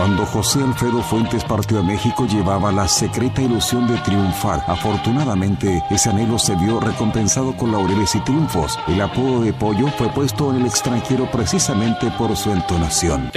Cuando José Alfredo Fuentes partió a México, llevaba la secreta ilusión de triunfar. Afortunadamente, ese anhelo se vio recompensado con laureles y triunfos. El apodo de Pollo fue puesto en el extranjero precisamente por su entonación.